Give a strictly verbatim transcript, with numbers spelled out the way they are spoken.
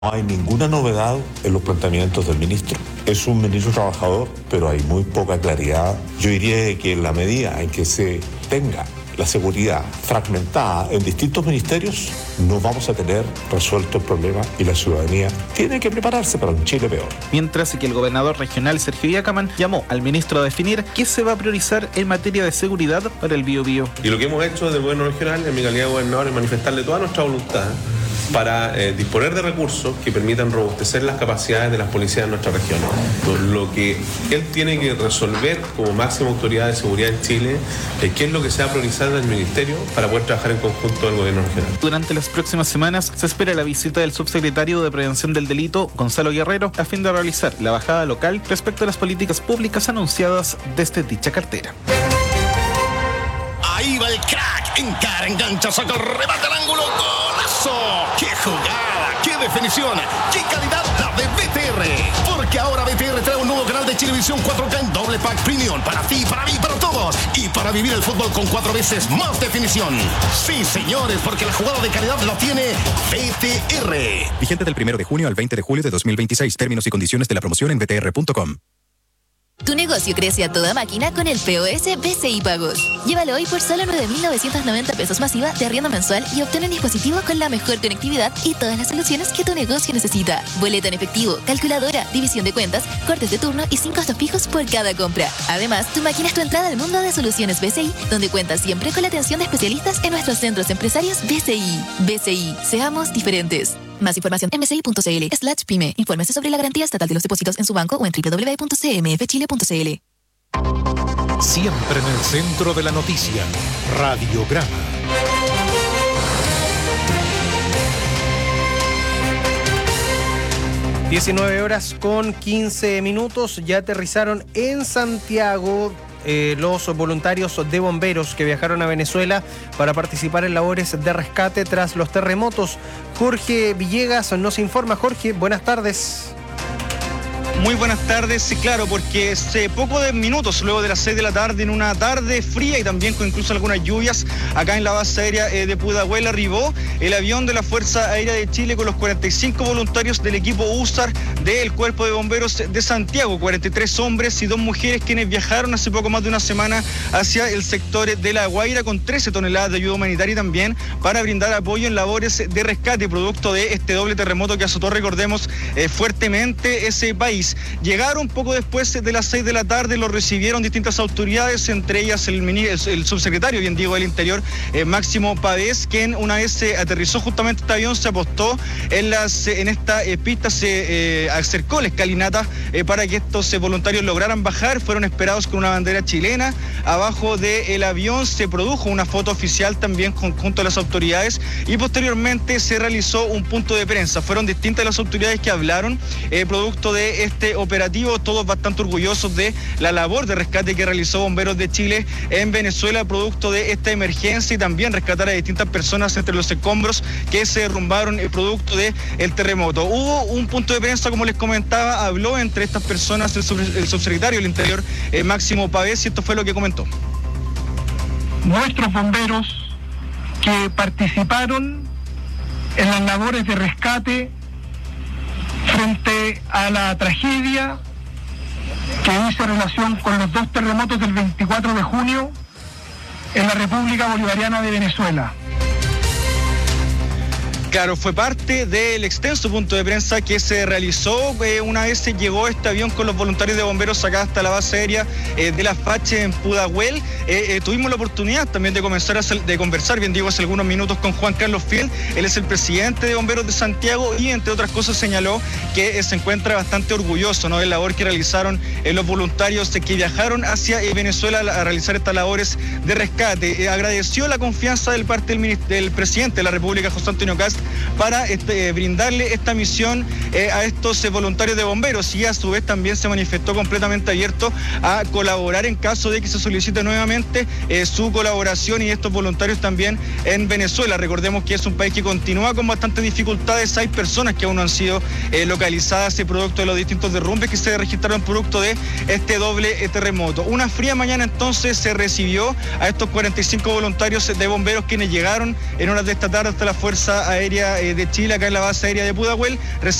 No hay ninguna novedad en los planteamientos del ministro. Es un ministro trabajador, pero hay muy poca claridad. Yo diría que en la medida en que se tenga la seguridad fragmentada en distintos ministerios, no vamos a tener resuelto el problema y la ciudadanía tiene que prepararse para un Chile peor. Mientras que el gobernador regional Sergio Yacaman llamó al ministro a definir qué se va a priorizar en materia de seguridad para el Biobío. Y lo que hemos hecho desde el gobierno regional, en mi calidad de gobernador, es manifestarle toda nuestra voluntad para eh, disponer de recursos que permitan robustecer las capacidades de las policías de nuestra región. Lo que él tiene que resolver como máxima autoridad de seguridad en Chile es qué es lo que se va a priorizar en el ministerio para poder trabajar en conjunto del gobierno regional. Durante las próximas semanas se espera la visita del subsecretario de Prevención del Delito, Gonzalo Guerrero, a fin de realizar la bajada local respecto a las políticas públicas anunciadas desde dicha cartera. Ahí va el crack, encara, engancha, saca el remate al ángulo, ¡golazo! ¡Qué jugada! ¡Qué definición! ¡Qué calidad la de B T R! Porque ahora B T R trae un nuevo canal de Chilevisión cuatro K en doble pack premium para ti, para mí, para todos. Y para vivir el fútbol con cuatro veces más definición. Sí, señores, porque la jugada de calidad la tiene B T R. Vigente del primero de junio al veinte de julio de dos mil veintiséis. Términos y condiciones de la promoción en b t r punto com. Tu negocio crece a toda máquina con el P O S B C I Pagos. Llévalo hoy por solo nueve mil novecientos noventa pesos masiva de arriendo mensual y obtén un dispositivo con la mejor conectividad y todas las soluciones que tu negocio necesita. Boleta en efectivo, calculadora, división de cuentas, cortes de turno y sin costos fijos por cada compra. Además, tu máquina es tu entrada al mundo de soluciones B C I, donde cuentas siempre con la atención de especialistas en nuestros centros empresarios B C I. B C I, seamos diferentes. Más información en bci.cl slash pyme. Infórmese sobre la garantía estatal de los depósitos en su banco o en doble u doble u doble u punto c m f chile punto c l. Siempre en el centro de la noticia, Radiograma. diecinueve horas con quince minutos, ya aterrizaron en Santiago Eh, los voluntarios de bomberos que viajaron a Venezuela para participar en labores de rescate tras los terremotos. Jorge Villegas nos informa. Jorge, buenas tardes. Muy buenas tardes, sí, claro, porque hace poco de minutos, luego de las seis de la tarde, en una tarde fría y también con incluso algunas lluvias, acá en la base aérea eh, de Pudahuel arribó el avión de la Fuerza Aérea de Chile con los cuarenta y cinco voluntarios del equipo U S A R del Cuerpo de Bomberos de Santiago, cuarenta y tres hombres y dos mujeres quienes viajaron hace poco más de una semana hacia el sector de La Guaira con trece toneladas de ayuda humanitaria también para brindar apoyo en labores de rescate producto de este doble terremoto que azotó, recordemos, eh, fuertemente ese país. Llegaron poco después de las seis de la tarde, lo recibieron distintas autoridades, entre ellas el, mini, el, el subsecretario, bien digo, del Interior, eh, Máximo Pavés, quien una vez se aterrizó justamente este avión, se apostó en, las, en esta eh, pista, se eh, acercó a la escalinata eh, para que estos eh, voluntarios lograran bajar, fueron esperados con una bandera chilena. Abajo del avión se produjo una foto oficial también con, junto a las autoridades y posteriormente se realizó un punto de prensa. Fueron distintas las autoridades que hablaron, eh, producto de este operativo, todos bastante orgullosos de la labor de rescate que realizó Bomberos de Chile en Venezuela, producto de esta emergencia y también rescatar a distintas personas entre los escombros que se derrumbaron el producto del terremoto. Hubo un punto de prensa, como les comentaba, habló entre estas personas el, sub, el subsecretario del Interior, eh, Máximo Pavés, y esto fue lo que comentó. Nuestros bomberos que participaron en las labores de rescate frente a la tragedia que hizo relación con los dos terremotos del veinticuatro de junio en la República Bolivariana de Venezuela. Claro, fue parte del extenso punto de prensa que se realizó eh, una vez se llegó este avión con los voluntarios de bomberos acá hasta la base aérea eh, de la Fache en Pudahuel. Eh, eh, tuvimos la oportunidad también de comenzar a, de conversar, bien digo, hace algunos minutos con Juan Carlos Fiel. Él es el presidente de Bomberos de Santiago y, entre otras cosas, señaló que eh, se encuentra bastante orgulloso, ¿no?, de la labor que realizaron eh, los voluntarios que viajaron hacia eh, Venezuela a realizar estas labores de rescate. Eh, agradeció la confianza del parte del, del presidente de la República, José Antonio Kast, para este, eh, brindarle esta misión eh, a estos eh, voluntarios de bomberos, y a su vez también se manifestó completamente abierto a colaborar en caso de que se solicite nuevamente eh, su colaboración y estos voluntarios también en Venezuela. Recordemos que es un país que continúa con bastantes dificultades, hay personas que aún no han sido eh, localizadas eh, producto de los distintos derrumbes que se registraron producto de este doble eh, terremoto. Una fría mañana entonces se recibió a estos cuarenta y cinco voluntarios de bomberos quienes llegaron en horas de esta tarde hasta la Fuerza Aérea Aérea eh, de Chile, acá en la base aérea de Pudahuel.